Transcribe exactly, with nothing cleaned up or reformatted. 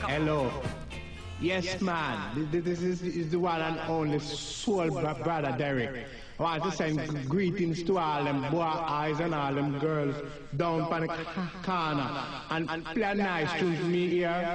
Hello. Yes, man. This, this is, is the one and only soul bro- brother Derek. I want to send greetings to all them boy eyes and all them girls down by the corner and, and play a nice tune to me here.